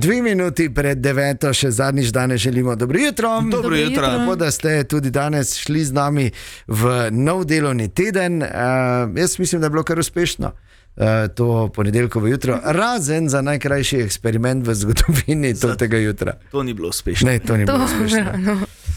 2 minuti pred 9, še zadnjič danes želimo dobro jutro. Dobro jutro. Tako da ste tudi danes šli z nami v nov delovni teden. Jaz mislim, da je bilo kar uspešno to ponedeljkovo jutro, razen za najkrajši eksperiment v zgodovini tega jutra. To ni bilo uspešno. Ne, to ni bilo uspešno.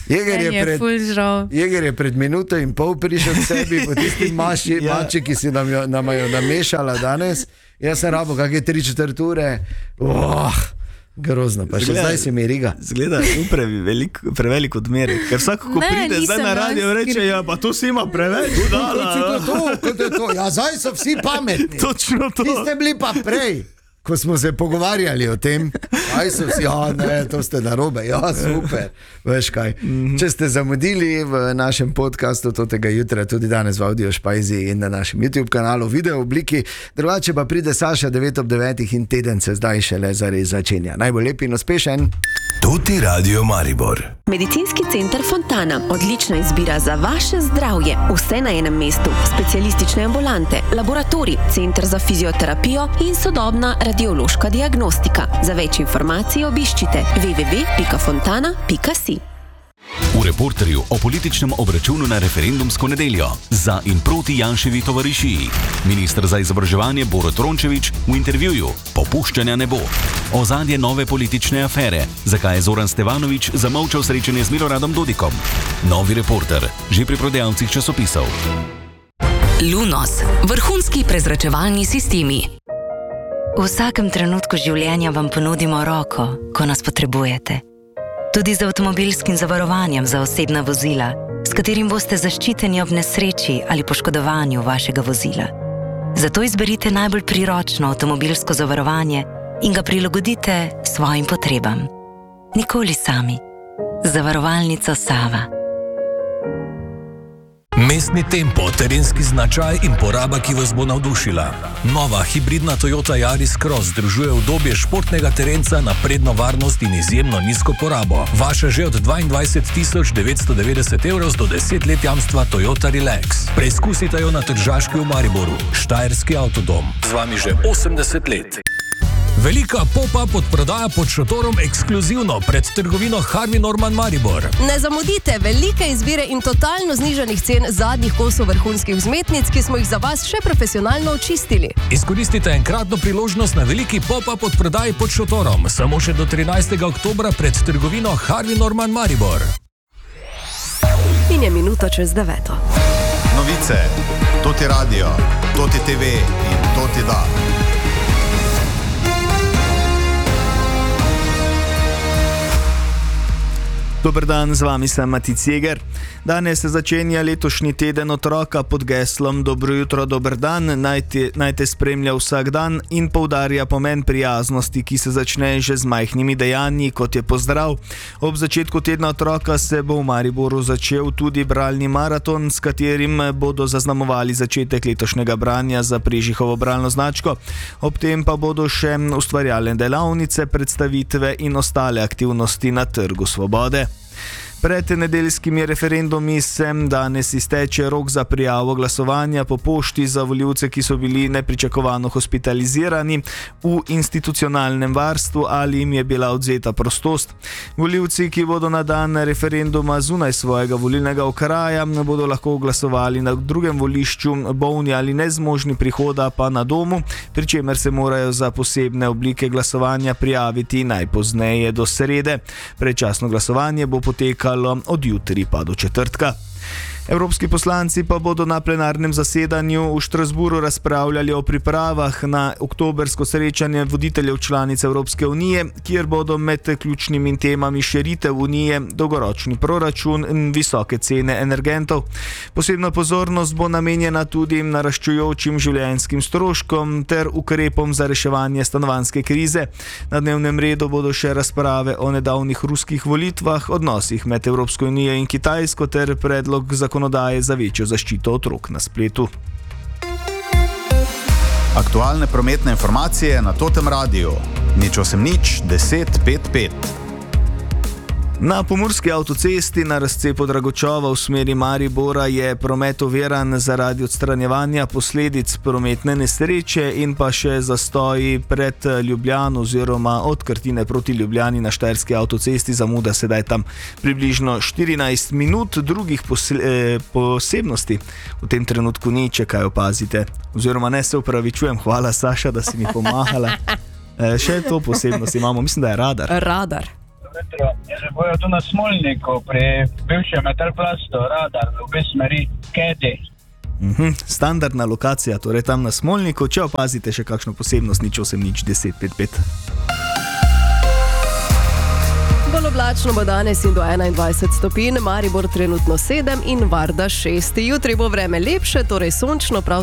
Jeger je pred minuto in pol prišel k sebi po tisti mači, ki si nam jo namešala danes. Jaz sem rabo kakšne 3/4 ure. Grozno, pa še zdaj se mi riga. Zgleda prevelik odmerek, ker vsak, ko pride zdaj na radio, reče, ja, pa to si ima preveč dala. Kot je to, ja, zdaj so vsi pametni. Točno to. Vi ste bili pa prej, ko smo se pogovarjali o tem. Aj so vsi, ne, to ste narobe, ja, super. Veš kaj, če ste zamudili v našem podcastu tega jutra, tudi danes v Audio Špajzi in na našem YouTube kanalu, video obliki, drugače pa pride Saša 9:09 in teden se zdaj šele zares začenja. Najbolj lep in uspešen. Tuti Radio Maribor. Medicinski center Fontana. Odlična izbira za vaše zdravje. Vse na enem mestu. Specialistične ambulante, laboratorij, center za fizioterapijo in sodobna radiološka diagnostika. Za več informacij obiščite www.fontana.si. V Reporterju o političnem obračunu na referendumsko nedeljo. Za in proti Janševi tovarišiji. Minister za izobraževanje Borut Rončević v intervjuju: popuščanja ne bo. Ozadje nove politične afere. Zakaj je Zoran Stevanović zamolčal srečanje z Miloradom Dodikom? Novi Reporter, že pri prodajalcih časopisov. Lunos, vrhunski prezračevalni sistemi. V vsakem trenutku življenja vam ponudimo roko, ko nas potrebujete. Tudi z avtomobilskim zavarovanjem za osebna vozila, s katerim boste zaščiteni ob nesreči ali poškodovanju vašega vozila. Zato izberite najbolj priročno avtomobilsko zavarovanje in ga prilagodite svojim potrebam. Nikoli sami. Zavarovalnica Sava. Mestni tempo, terenski značaj in poraba, ki vas bo navdušila. Nova hibridna Toyota Yaris Cross združuje udobje športnega terenca, napredno varnost in izjemno nizko porabo. Vaša že od 22.990 € do 10 let jamstva Toyota Relax. Preizkusite jo na Tržaški v Mariboru. Štajerski avtodom. Z vami že 80 let. Velika pop-up odprodaja pod šotorom ekskluzivno pred trgovino Harvey Norman Maribor. Ne zamudite velike izbire in totalno znižanih cen zadnjih kosov vrhunskih vzmetnic, ki smo jih za vas še profesionalno očistili. Izkoristite enkratno priložnost na veliki pop-up odprodaji pod šotorom, samo še do 13. oktobra pred trgovino Harvey Norman Maribor. In je minuta čez 9. Novice, Tuti Radio, Tuti TV in Tuti Da. Dober dan, z vami sem Matic Jeger. Danes se začenja letošnji teden otroka pod geslom Dobro jutro, dober dan, naj te spremlja vsak dan in poudarja pomen prijaznosti, ki se začne že z majhnimi dejanji, kot je pozdrav. Ob začetku tedna otroka se bo v Mariboru začel tudi bralni maraton, s katerim bodo zaznamovali začetek letošnjega branja za Prežihovo bralno značko. Ob tem pa bodo še ustvarjalne delavnice, predstavitve in ostale aktivnosti na Trgu Svobode. Pred nedeljskimi referendumi se danes izteče rok za prijavo glasovanja po pošti za volivce, ki so bili nepričakovano hospitalizirani v institucionalnem varstvu ali jim je bila odvzeta prostost. Volivci, ki bodo na dan referenduma zunaj svojega volilnega okraja, bodo lahko glasovali na drugem volišču, bolni ali nezmožni prihoda pa na domu, pri čemer se morajo za posebne oblike glasovanja prijaviti najpozneje do srede. Predčasno glasovanje bo potekalo od jutri pa do četrtka. Evropski poslanci pa bodo na plenarnem zasedanju v Štrasburu razpravljali o pripravah na oktobrsko srečanje voditeljev članic Evropske unije, kjer bodo med ključnimi temami širitev unije, dolgoročni proračun in visoke cene energentov. Posebna pozornost bo namenjena tudi naraščujočim življenjskim stroškom ter ukrepom za reševanje stanovanjske krize. Na dnevnem redu bodo še razprave o nedavnih ruskih volitvah, odnosih med Evropsko unijo in Kitajsko ter predlog zakonodaje za večjo zaščito otrok na spletu. Aktualne prometne informacije na Totem Radiu. 080 10 55. Na pomurski avtocesti na razcepu Dragočova v smeri Maribora je promet oviran zaradi odstranjevanja posledic prometne nesreče in pa še zastoji pred Ljubljano oziroma od Krtine proti Ljubljani na Štajerski avtocesti, zamuda sedaj tam približno 14 minut. Drugih posebnosti v tem trenutku ni, če kaj opazite. Oziroma ne, se upravičujem, hvala Saša, da si mi pomahala. Še to posebnost imamo, mislim, da je radar. Radar. Že bojo tu na Smolniku, pri bivšem Metalplastu, radar, v obe smeri, Kedi. Standardna lokacija, torej tam na Smolniku. Če opazite še kakšno posebnost, 0810 55. Bolj oblačno bo danes in do 21 stopinj, Maribor trenutno 7 in Varda 6. Jutri bo vreme lepše, torej sončno, prav